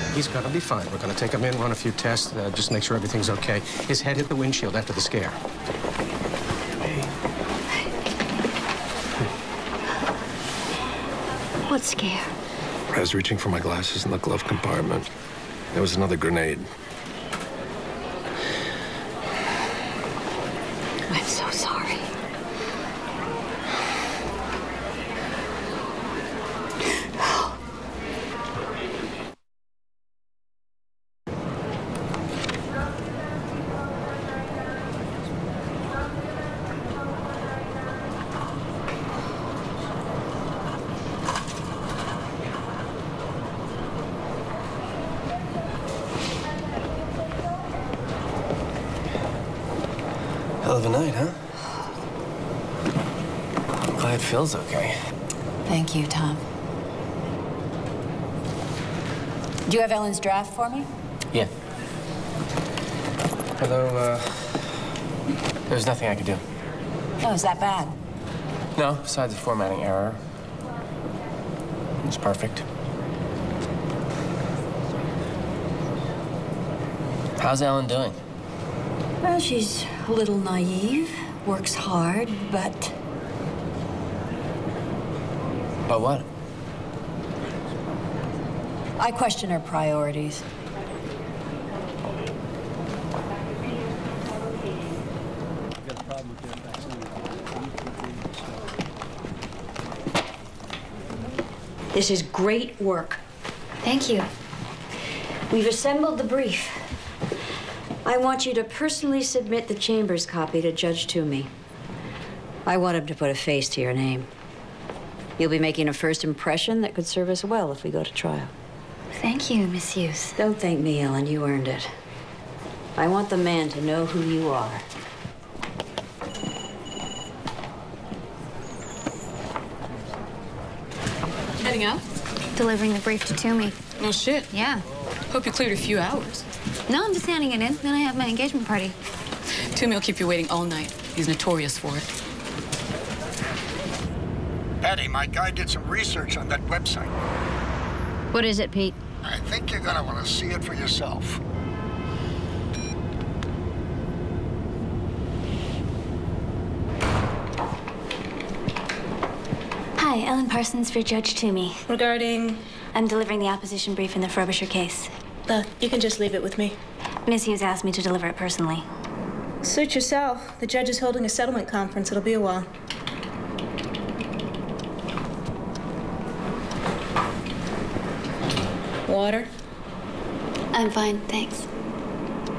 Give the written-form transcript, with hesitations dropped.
He's gonna be fine. We're gonna take him in, run a few tests, just make sure everything's okay. His head hit the windshield after the scare. What scare? I was reaching for my glasses in the glove compartment. There was another grenade. I'm so sorry. Hell of a night, huh? I'm glad Phil's okay. Thank you, Tom. Do you have Ellen's draft for me? Yeah. Although, there's nothing I could do. Oh, is that bad? No, besides a formatting error. It's perfect. How's Ellen doing? Well, she's a little naive, works hard, but... But what? I question her priorities. This is great work. Thank you. We've assembled the brief. I want you to personally submit the Chambers copy to Judge Toomey. I want him to put a face to your name. You'll be making a first impression that could serve us well if we go to trial. Thank you, Miss Hughes. Don't thank me, Ellen. You earned it. I want the man to know who you are. Heading out? Delivering the brief to Toomey. No shit. Yeah. Hope you cleared a few hours. No, I'm just handing it in. Then I have my engagement party. Toomey will keep you waiting all night. He's notorious for it. Patty, my guy did some research on that website. What is it, Pete? I think you're gonna want to see it for yourself. Hi, Ellen Parsons for Judge Toomey. Regarding? I'm delivering the opposition brief in the Frobisher case. You can just leave it with me. Miss Hughes asked me to deliver it personally. Suit yourself. The judge is holding a settlement conference. It'll be a while. Water? I'm fine, thanks.